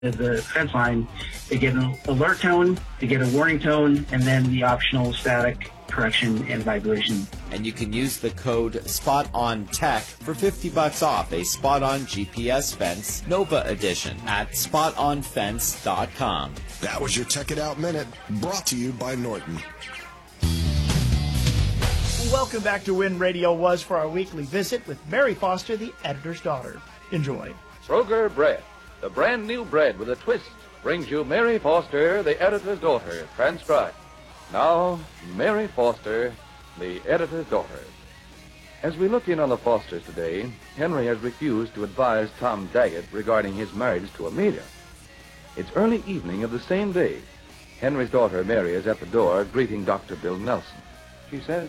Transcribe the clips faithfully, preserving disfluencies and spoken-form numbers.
the fence line, they get an alert tone, they get a warning tone, and then the optional static correction and vibration. And you can use the code SPOTONTECH for fifty bucks off a Spot-On G P S fence Nova edition at spot on fence dot com. That was your Check It Out Minute, brought to you by Norton. Welcome back to When Radio Was for our weekly visit with Mary Foster, the editor's daughter. Enjoy. Kroger Bread, the brand new bread with a twist, brings you Mary Foster, the editor's daughter, transcribed. Now, Mary Foster, the editor's daughter. As we look in on the Fosters today, Henry has refused to advise Tom Daggett regarding his marriage to Amelia. It's early evening of the same day. Henry's daughter, Mary, is at the door greeting Doctor Bill Nelson. She says,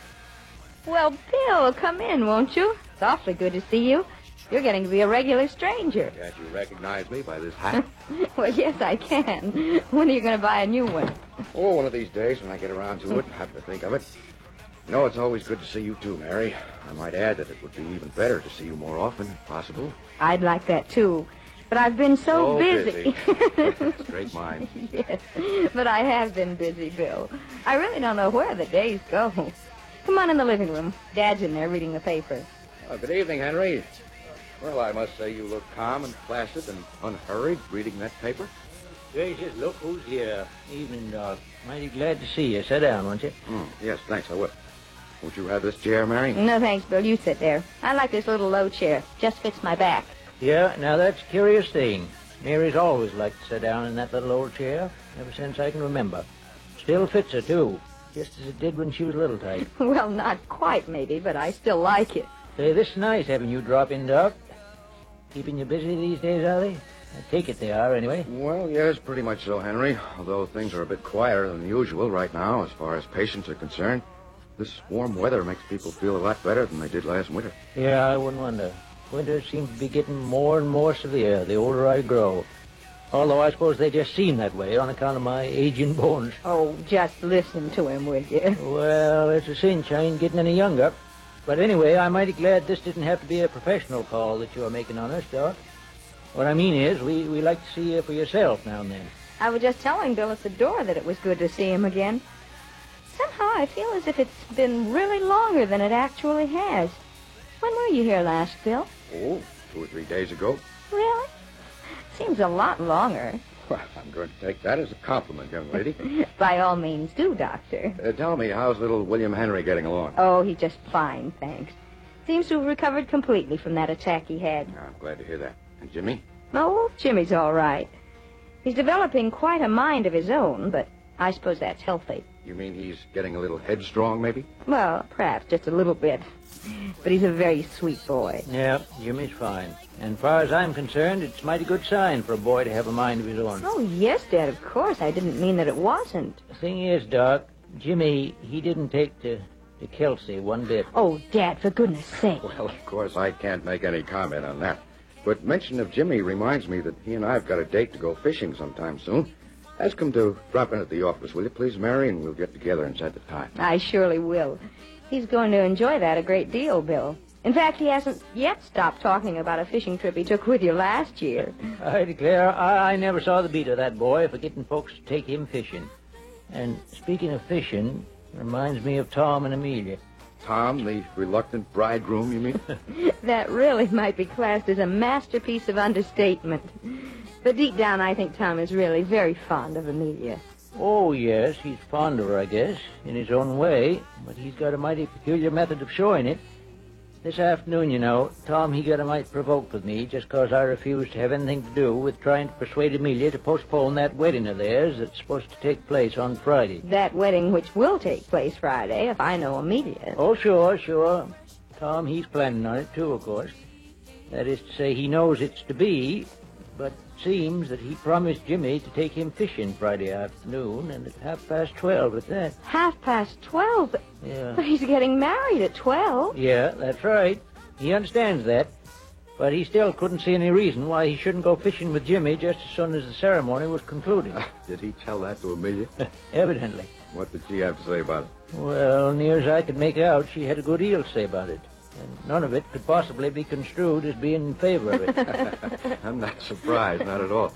"Well, Bill, come in, won't you? It's awfully good to see you. You're getting to be a regular stranger." Can't you recognize me by this hat? Well, yes, I can. When are you going to buy a new one? Oh, one of these days when I get around to it and happen to think of it. You know, it's always good to see you too, Mary. I might add that it would be even better to see you more often, if possible. I'd like that, too. But I've been so Oh, busy. busy. Straight mind. Yes, but I have been busy, Bill. I really don't know where the days go. Come on in the living room. Dad's in there reading the paper. Oh, good evening, Henry. Well, I must say you look calm and placid and unhurried reading that paper. Gracious, look who's here. Evening, Doc. Mighty glad to see you. Sit down, won't you? Mm, yes, thanks, I will. Won't you have this chair, Mary? No, thanks, Bill. You sit there. I like this little low chair. Just fits my back. Yeah, now that's a curious thing. Mary's always liked to sit down in that little old chair, ever since I can remember. Still fits her, too, just as it did when she was little type. Well, not quite, maybe, but I still like it. Say, this is nice having you drop in, Doc. Keeping you busy these days, are they? I take it they are, anyway. Well, yes, pretty much so, Henry. Although things are a bit quieter than usual right now as far as patients are concerned. This warm weather makes people feel a lot better than they did last winter. Yeah, I wouldn't wonder. Winter seems to be getting more and more severe the older I grow. Although I suppose they just seem that way on account of my aging bones. Oh, just listen to him, will you? Well, it's a cinch. I ain't getting any younger. But anyway, I'm mighty glad this didn't have to be a professional call that you are making on us, Doc. What I mean is, we, we like to see you for yourself now and then. I was just telling Bill at the door that it was good to see him again. Somehow I feel as if it's been really longer than it actually has. When were you here last, Bill? Oh, two or three days ago. Really? Seems a lot longer. Well, I'm going to take that as a compliment, young lady. By all means do, Doctor. Uh, tell me, how's little William Henry getting along? Oh, he's just fine, thanks. Seems to have recovered completely from that attack he had. Oh, I'm glad to hear that. And Jimmy? Oh, Jimmy's all right. He's developing quite a mind of his own, but I suppose that's healthy. You mean he's getting a little headstrong, maybe? Well, perhaps just a little bit. But he's a very sweet boy. Yeah, Jimmy's fine. And as far as I'm concerned, it's a mighty good sign for a boy to have a mind of his own. Oh, yes, Dad, of course. I didn't mean that it wasn't. The thing is, Doc, Jimmy, he didn't take to, to Kelsey one bit. Oh, Dad, for goodness sake. Well, of course, I can't make any comment on that. But mention of Jimmy reminds me that he and I have got a date to go fishing sometime soon. Ask him to drop in at the office, will you please, Mary, and we'll get together and set the time. I surely will. He's going to enjoy that a great deal, Bill. In fact, he hasn't yet stopped talking about a fishing trip he took with you last year. I declare, I, I never saw the beat of that boy for getting folks to take him fishing. And speaking of fishing, reminds me of Tom and Amelia. Tom, the reluctant bridegroom, you mean? That really might be classed as a masterpiece of understatement. But deep down, I think Tom is really very fond of Amelia. Oh, yes, he's fond of her, I guess, in his own way, but he's got a mighty peculiar method of showing it. This afternoon, you know, Tom, he got a mite provoked with me just 'cause I refused to have anything to do with trying to persuade Amelia to postpone that wedding of theirs that's supposed to take place on Friday. That wedding which will take place Friday, if I know Amelia. Oh, sure, sure. Tom, he's planning on it, too, of course. That is to say, he knows it's to be, but it seems that he promised Jimmy to take him fishing Friday afternoon, and at half past twelve at that. Half past twelve? Yeah. But he's getting married at twelve. Yeah, that's right. He understands that. But he still couldn't see any reason why he shouldn't go fishing with Jimmy just as soon as the ceremony was concluded. Did he tell that to Amelia? Evidently. What did she have to say about it? Well, near as I could make out, she had a good deal to say about it. And none of it could possibly be construed as being in favor of it. I'm not surprised, not at all.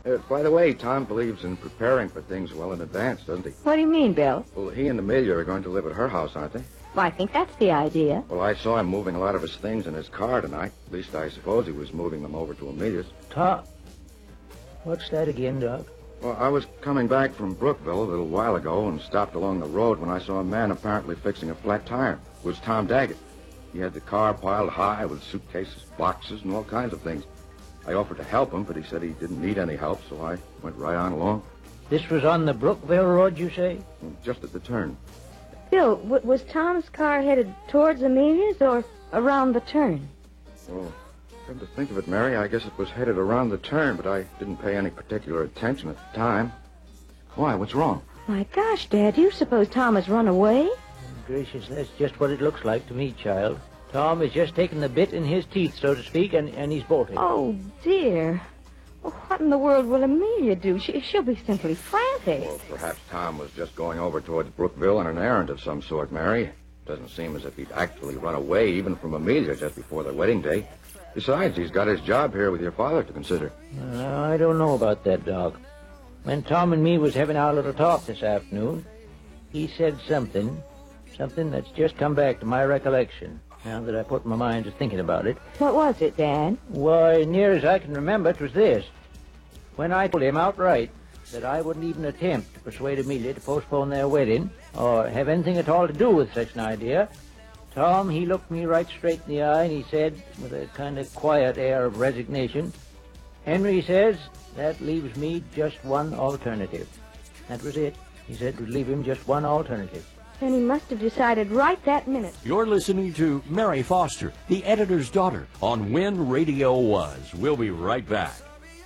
Uh, by the way, Tom believes in preparing for things well in advance, doesn't he? What do you mean, Bill? Well, he and Amelia are going to live at her house, aren't they? Well, I think that's the idea. Well, I saw him moving a lot of his things in his car tonight. At least I suppose he was moving them over to Amelia's. Tom, what's that again, Doc? Well, I was coming back from Brookville a little while ago and stopped along the road when I saw a man apparently fixing a flat tire. It was Tom Daggett. He had the car piled high with suitcases, boxes, and all kinds of things. I offered to help him, but he said he didn't need any help, so I went right on along. This was on the Brookville Road, you say? Just at the turn. Bill, w- was Tom's car headed towards Amelia's or around the turn? Well, come to think of it, Mary, I guess it was headed around the turn, but I didn't pay any particular attention at the time. Why? What's wrong? My gosh, Dad, do you suppose Tom has run away? Gracious, that's just what it looks like to me, child. Tom has just taken the bit in his teeth, so to speak, and, and he's bolted. Oh, dear. Well, what in the world will Amelia do? She, she'll be simply frantic. Well, perhaps Tom was just going over towards Brookville on an errand of some sort, Mary. Doesn't seem as if he'd actually run away, even from Amelia, just before their wedding day. Besides, he's got his job here with your father to consider. Uh, I don't know about that, Doc. When Tom and me was having our little talk this afternoon, he said something, something that's just come back to my recollection, now that I put my mind to thinking about it. What was it, Dad? Why, near as I can remember, it was this. When I told him outright that I wouldn't even attempt to persuade Amelia to postpone their wedding, or have anything at all to do with such an idea, Tom, he looked me right straight in the eye and he said, with a kind of quiet air of resignation, "Henry," he says, "that leaves me just one alternative." That was it. He said it would leave him just one alternative. And he must have decided right that minute. You're listening to Mary Foster, the editor's daughter, on When Radio Was. We'll be right back.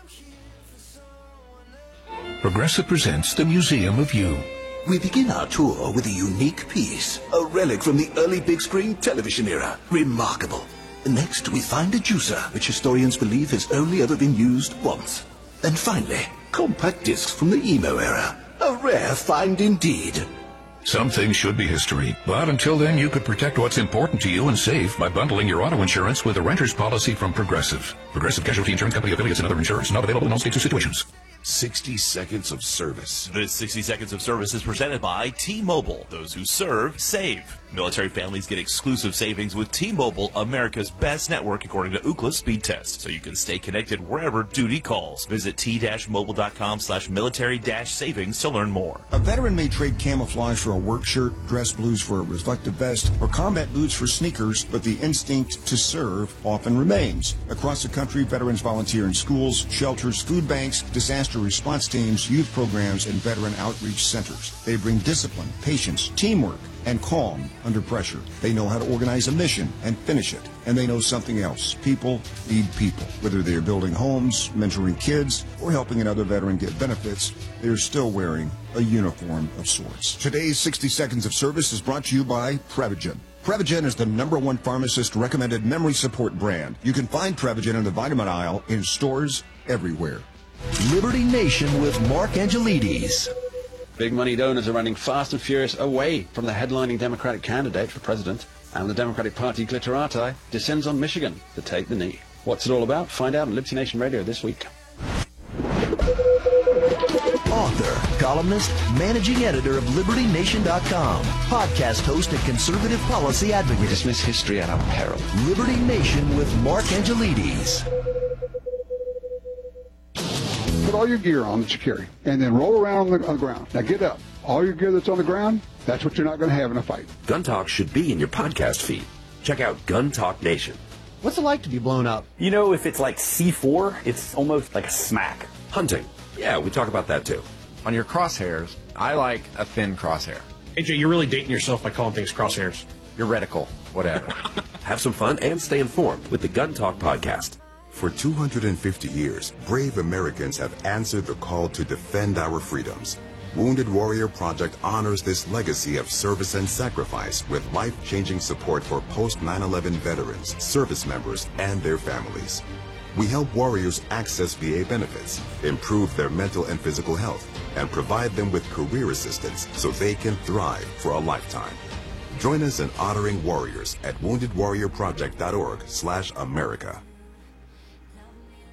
Progressive presents The Museum of You. We begin our tour with a unique piece, a relic from the early big screen television era. Remarkable. Next, we find a juicer, which historians believe has only ever been used once. And finally, compact discs from the emo era. A rare find indeed. Some things should be history, but until then you could protect what's important to you and save by bundling your auto insurance with a renter's policy from Progressive. Progressive Casualty Insurance Company affiliates and other insurers. Not available in all states or situations. sixty seconds of service. This sixty seconds of service is presented by T-Mobile. Those who serve, save. Military families get exclusive savings with T-Mobile, America's best network according to Ookla speed test, so you can stay connected wherever duty calls. Visit t-mobile.com slash military-savings to learn more. A veteran may trade camouflage for a work shirt, dress blues for a reflective vest, or combat boots for sneakers, but the instinct to serve often remains. Across the country, veterans volunteer in schools, shelters, food banks, disaster response teams, youth programs, and veteran outreach centers. They bring discipline, patience, teamwork, and calm under pressure. They know how to organize a mission and finish it. And they know something else. People need people. Whether they're building homes, mentoring kids, or helping another veteran get benefits, they're still wearing a uniform of sorts. Today's sixty seconds of service is brought to you by Prevagen. Prevagen is the number one pharmacist-recommended memory support brand. You can find Prevagen in the vitamin aisle in stores everywhere. Liberty Nation with Mark Angelides. Big money donors are running fast and furious away from the headlining Democratic candidate for president, and the Democratic Party glitterati descends on Michigan to take the knee. What's it all about? Find out on Liberty Nation Radio this week. Author, columnist, managing editor of Liberty Nation dot com, podcast host and conservative policy advocate. We dismiss history at our peril. Liberty Nation with Mark Angelides. Put all your gear on that you carry, and then roll around on the, on the ground. Now get up. All your gear that's on the ground, that's what you're not going to have in a fight. Gun Talk should be in your podcast feed. Check out Gun Talk Nation. What's it like to be blown up? You know, if it's like C four, it's almost like a smack. Hunting. Yeah, we talk about that too. On your crosshairs, I like a thin crosshair. A J, you're really dating yourself by calling things crosshairs. Your reticle, whatever. Have some fun and stay informed with the Gun Talk podcast. For two hundred fifty years, brave Americans have answered the call to defend our freedoms. Wounded Warrior Project honors this legacy of service and sacrifice with life-changing support for post nine eleven veterans, service members, and their families. We help warriors access V A benefits, improve their mental and physical health, and provide them with career assistance so they can thrive for a lifetime. Join us in honoring warriors at wounded warrior project dot org slash America.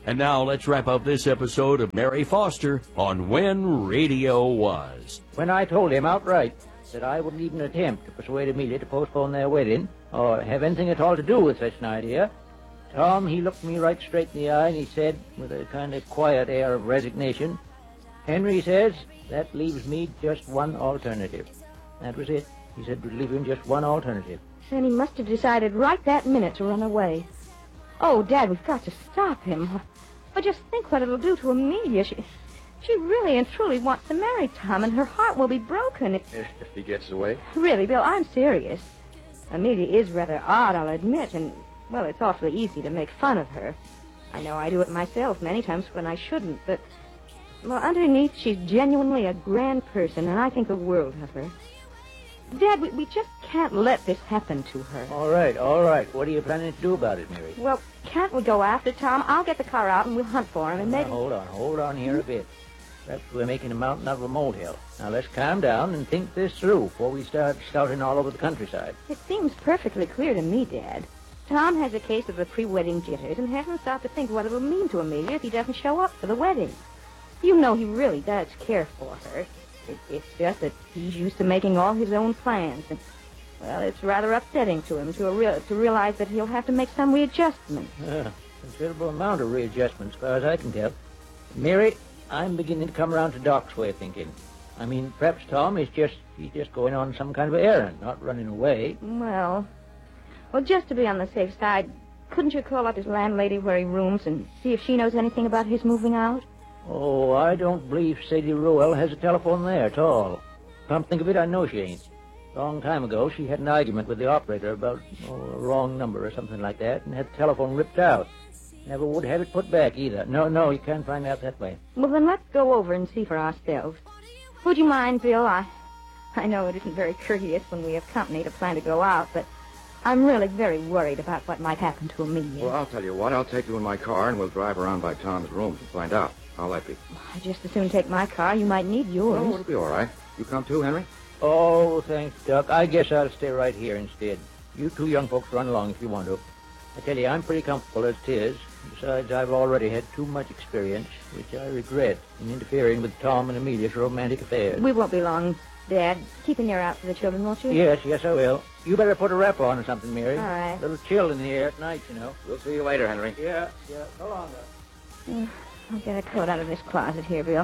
And now let's wrap up this episode of Mary Foster on When Radio Was. When I told him outright that I wouldn't even attempt to persuade Amelia to postpone their wedding, or have anything at all to do with such an idea, Tom, he looked me right straight in the eye and he said, with a kind of quiet air of resignation, "Henry," he says, "that leaves me just one alternative." That was it. He said we'd leave him just one alternative. Then he must have decided right that minute to run away. Oh, Dad, we've got to stop him. But just think what it'll do to Amelia. She, she really and truly wants to marry Tom, and her heart will be broken. If, If, if he gets away? really, Bill, I'm serious. Amelia is rather odd, I'll admit, and, well, it's awfully easy to make fun of her. I know I do it myself many times when I shouldn't, but, well, underneath, she's genuinely a grand person, and I think the world of her. Dad, we, we just can't let this happen to her. All right, all right. What are you planning to do about it, Mary? Well, can't we go after Tom? I'll get the car out and we'll hunt for him, and Now, maybe... hold on, hold on here a bit. Perhaps we're making a mountain out of a molehill. Now, let's calm down and think this through before we start scouting all over the countryside. It seems perfectly clear to me, Dad. Tom has a case of the pre-wedding jitters and hasn't stopped to think what it'll mean to Amelia if he doesn't show up for the wedding. You know he really does care for her. It, it's just that he's used to making all his own plans, and, well, it's rather upsetting to him to, a real, to realize that he'll have to make some readjustment. Yeah, considerable amount of readjustment, as far as I can tell. Mary, I'm beginning to come around to Doc's way of thinking. I mean, perhaps Tom is just, he's just going on some kind of errand, not running away. Well, well, just to be on the safe side, couldn't you call up his landlady where he rooms and see if she knows anything about his moving out? Oh, I don't believe Sadie Rowell has a telephone there at all. Come to think of it, I know she ain't. A long time ago, she had an argument with the operator about oh, a wrong number or something like that, and had the telephone ripped out. Never would have it put back either. No, no, you can't find out that way. Well, then let's go over and see for ourselves. Would you mind, Bill? I, I know it isn't very courteous when we have company to plan to go out, but I'm really very worried about what might happen to Amelia. Well, I'll tell you what. I'll take you in my car, and we'll drive around by Tom's rooms and find out. How'll that be? I'd just as soon take my car. You might need yours. Oh, it'll be all right. You come too, Henry? Oh, thanks, Duck. I guess I'll stay right here instead. You two young folks run along if you want to. I tell you, I'm pretty comfortable as 'tis. Besides, I've already had too much experience, which I regret, in interfering with Tom and Amelia's romantic affairs. We won't be long, Dad. Keep an ear out for the children, won't you? Yes, yes, I will. You better put a wrap on or something, Mary. All right. A little chill in the air at night, you know. We'll see you later, Henry. Yeah, yeah. So long, Duck. Uh, I'll get a coat out of this closet here, Bill.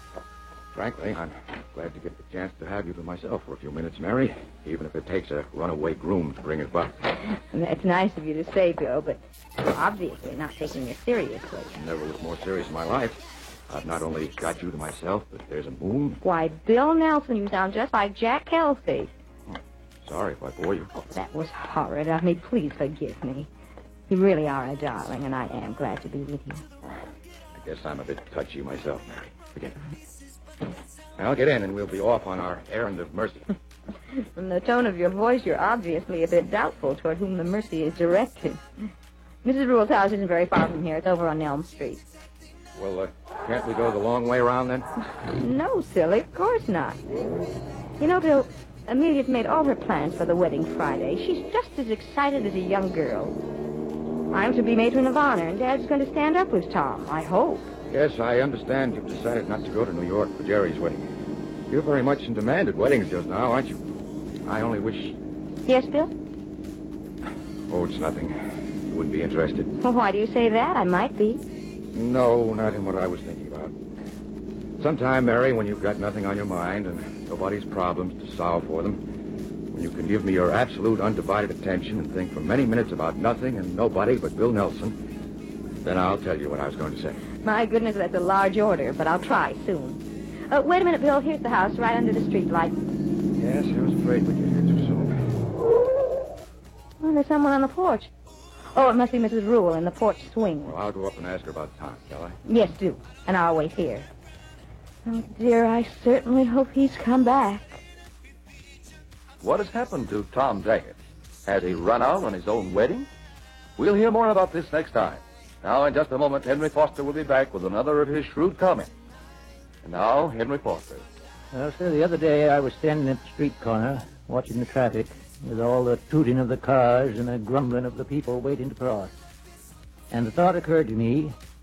Frankly, I'm glad to get the chance to have you to myself for a few minutes, Mary, even if it takes a runaway groom to bring us back. That's nice of you to say, Bill, but obviously not taking it seriously. Never was more serious in my life. I've not only got you to myself, but there's a moon. Why, Bill Nelson, you sound just like Jack Kelsey. Sorry if I bore you. Oh, that was horrid of me. Please forgive me. You really are a darling, and I am glad to be with you. I guess I'm a bit touchy myself, Mary. Forget it. Now get in, and we'll be off on our errand of mercy. From the tone of your voice, you're obviously a bit doubtful toward whom the mercy is directed. Missus Rule's house isn't very far from here. It's over on Elm Street. Well, uh, can't we go the long way around then? No, silly. Of course not. You know, Bill, Amelia's made all her plans for the wedding Friday. She's just as excited as a young girl. I'm to be matron of honor, and Dad's going to stand up with Tom, I hope. Yes, I understand you've decided not to go to New York for Jerry's wedding. You're very much in demand at weddings just now, aren't you? I only wish... Yes, Bill? Oh, it's nothing. You wouldn't be interested. Well, why do you say that? I might be. No, not in what I was thinking about. Sometime, Mary, when you've got nothing on your mind and nobody's problems to solve for them, when you can give me your absolute undivided attention and think for many minutes about nothing and nobody but Bill Nelson, then I'll tell you what I was going to say. My goodness, that's a large order, but I'll try soon. Uh, wait a minute, Bill. Here's the house right under the street light. Yes, I was afraid we'd get here too soon. Oh, there's someone on the porch. Oh, it must be Missus Rule in the porch swing. Well, I'll go up and ask her about Tom, shall I? Yes, do. And I'll wait here. Oh, dear, I certainly hope he's come back. What has happened to Tom Daggett? Has he run out on his own wedding? We'll hear more about this next time. Now, in just a moment, Henry Foster will be back with another of his shrewd comments. And now, Henry Foster. Well, sir, the other day I was standing at the street corner, watching the traffic, with all the tooting of the cars and the grumbling of the people waiting to cross. And the thought occurred to me,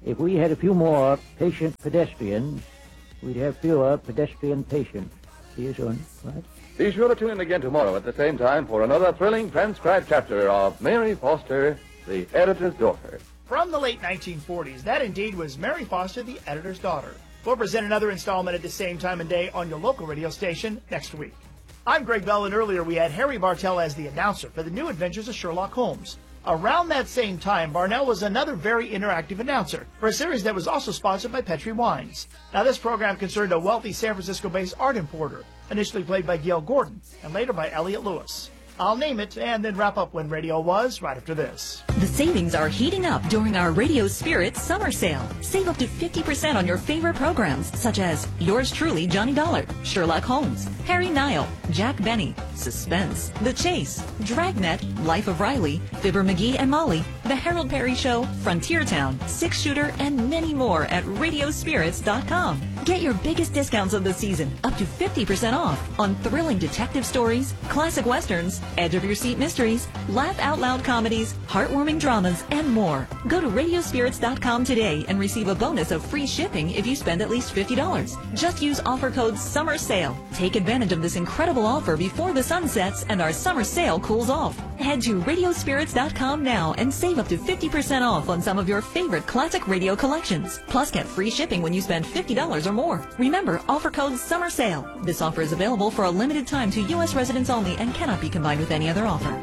If we had a few more patient pedestrians, we'd have fewer pedestrian patients. See you soon. Right? Be sure to tune in again tomorrow at the same time for another thrilling transcribed chapter of Mary Foster, the Editor's Daughter. From the late nineteen forties, that indeed was Mary Foster, the Editor's Daughter. We'll present another installment at the same time and day on your local radio station next week. I'm Greg Bell, and earlier we had Harry Bartell as the announcer for the New Adventures of Sherlock Holmes. Around that same time, Barnell was another very interactive announcer for a series that was also sponsored by Petri Wines. Now, this program concerned a wealthy San Francisco-based art importer, initially played by Gail Gordon, and later by Elliot Lewis. I'll name it and then wrap up When Radio Was right after this. The savings are heating up during our Radio Spirit summer sale. Save up to fifty percent on your favorite programs, such as Yours Truly, Johnny Dollar, Sherlock Holmes, Harry Nile, Jack Benny, Suspense, The Chase, Dragnet, Life of Riley, Fibber McGee and Molly, The Harold Perry Show, Frontier Town, Six Shooter, and many more at radio spirits dot com. Get your biggest discounts of the season, up to fifty percent off, on thrilling detective stories, classic westerns, edge-of-your-seat mysteries, laugh-out-loud comedies, heartwarming dramas, and more. Go to radio spirits dot com today and receive a bonus of free shipping if you spend at least fifty dollars. Just use offer code SUMMER SALE. Take advantage of this incredible offer before the sun sets and our summer sale cools off. Head to radio spirits dot com now and save up to fifty percent off on some of your favorite classic radio collections. Plus, get free shipping when you spend fifty dollars or more. Remember, offer code SUMMER SALE. This offer is available for a limited time to U S residents only and cannot be combined with any other offer.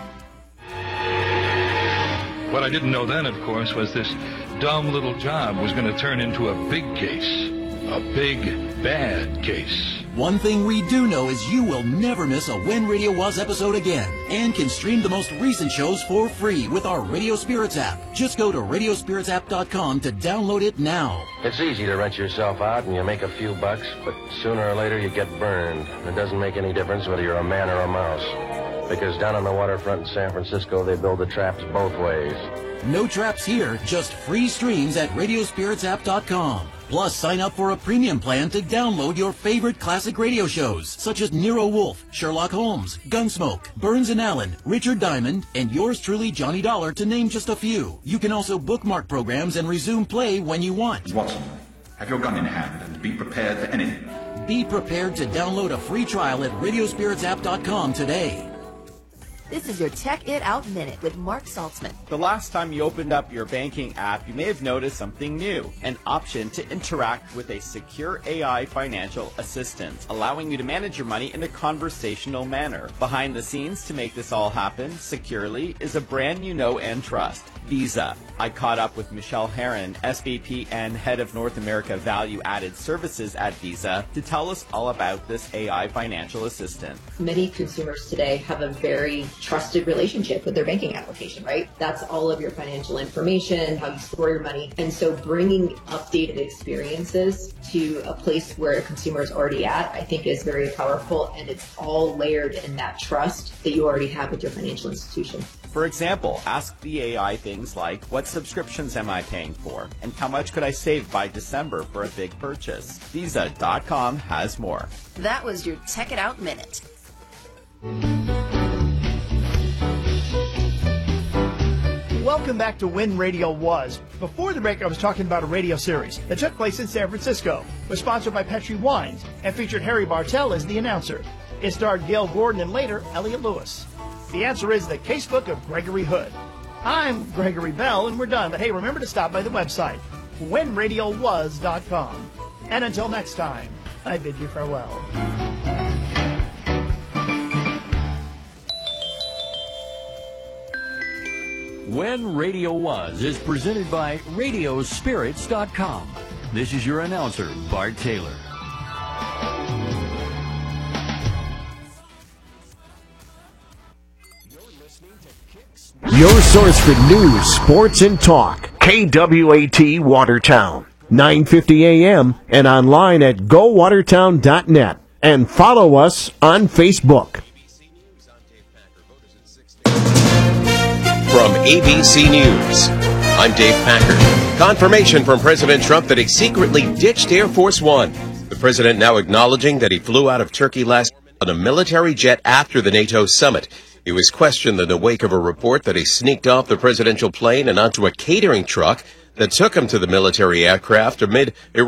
What I didn't know then, of course, was this dumb little job was going to turn into a big case. A big, bad case. One thing we do know is you will never miss a When Radio Was episode again, and can stream the most recent shows for free with our Radio Spirits app. Just go to radio spirits app dot com to download it now. It's easy to rent yourself out and you make a few bucks, but sooner or later you get burned. It doesn't make any difference whether you're a man or a mouse, because down on the waterfront in San Francisco they build the traps both ways. No traps here, just free streams at radio spirits app dot com. Plus, sign up for a premium plan to download your favorite classic radio shows, such as Nero Wolfe, Sherlock Holmes, Gunsmoke, Burns and Allen, Richard Diamond, and Yours Truly, Johnny Dollar, to name just a few. You can also bookmark programs and resume play when you want. Watson, have your gun in hand and be prepared for anything. Be prepared to download a free trial at radio spirits app dot com today. This is your Tech It Out Minute with Mark Saltzman. The last time you opened up your banking app, you may have noticed something new, an option to interact with a secure A I financial assistant, allowing you to manage your money in a conversational manner. Behind the scenes to make this all happen securely is a brand you know and trust, Visa. I caught up with Michelle Herron, S V P and Head of North America Value Added Services at Visa, to tell us all about this A I financial assistant. Many consumers today have a very trusted relationship with their banking application, right? That's all of your financial information, how you store your money. And so bringing updated experiences to a place where a consumer is already at, I think is very powerful, and it's all layered in that trust that you already have with your financial institution. For example, ask the A I things like, what subscriptions am I paying for? And how much could I save by December for a big purchase? Visa dot com has more. That was your Tech It Out Minute. Welcome back to When Radio Was. Before the break, I was talking about a radio series that took place in San Francisco, was sponsored by Petri Wines, and featured Harry Bartell as the announcer. It starred Gail Gordon and later Elliot Lewis. The answer is The Casebook of Gregory Hood. I'm Gregory Bell, and we're done. But hey, remember to stop by the website, when radio was dot com. And until next time, I bid you farewell. When Radio Was is presented by radio spirits dot com. This is your announcer, Bart Taylor. Your source for news, sports, and talk. K W A T Watertown, nine fifty A M and online at go watertown dot net. And follow us on Facebook. From A B C News, I'm Dave Packard. Confirmation from President Trump that he secretly ditched Air Force One. The president now acknowledging that he flew out of Turkey last on a military jet after the NATO summit. He was questioned in the wake of a report that he sneaked off the presidential plane and onto a catering truck that took him to the military aircraft amid